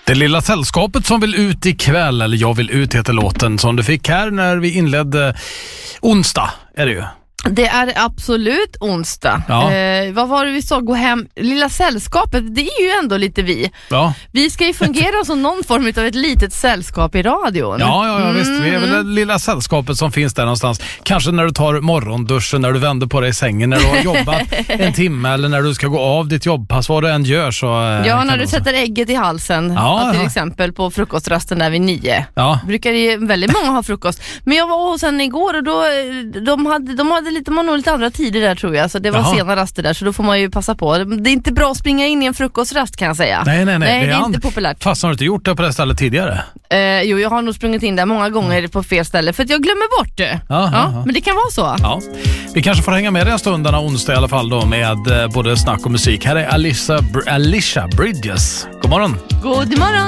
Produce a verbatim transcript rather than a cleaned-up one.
Det lilla sällskapet som vill ut ikväll, eller jag vill ut heter låten som du fick här när vi inledde onsdag, är det ju. Det är absolut onsdag. Ja. Eh, vad var det vi sa? Gå hem. Lilla sällskapet, det är ju ändå lite vi. Ja. Vi ska ju fungera som någon form av ett litet sällskap i radion. Ja, ja, ja mm. visst. Vi är väl det lilla sällskapet som finns där någonstans. Kanske när du tar morgonduschen, när du vänder på dig i sängen, när du har jobbat en timme eller när du ska gå av ditt jobbpass, vad du än gör så... Ja, när du sätter ägget i halsen. Ja, ja, till ja. exempel på frukostrasten där vid nio. Ja. Brukar ju väldigt många ha frukost. Men jag var hos henne igår och då, de hade, de hade lite, man har lite andra tider där tror jag. Så det var Jaha. sena raster där, så då får man ju passa på. Det är inte bra att springa in i en frukostrast kan jag säga. Nej, nej, nej. nej det är an- inte populärt. Fast har du inte gjort det på det stället tidigare? Eh, jo, jag har nog sprungit in där många gånger mm. på fel ställe för att jag glömmer bort det. Aha, ja, aha. Men det kan vara så. Ja. Vi kanske får hänga med den stundarna onsdag i alla fall då med eh, både snack och musik. Här är Alicia, Br- Alicia Bridges. God morgon. God morgon.